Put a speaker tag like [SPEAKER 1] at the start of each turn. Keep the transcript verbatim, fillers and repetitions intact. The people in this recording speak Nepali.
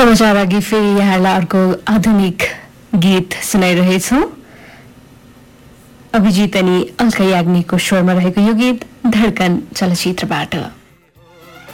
[SPEAKER 1] समाचार अघि फेरि यहाँलाई अर्को आधुनिक गीत सुनाइरहेछौँ। अभिजित अनि अल्का याग्निकको स्वरमा रहेको यो गीत धडकन चलचित्रबाट।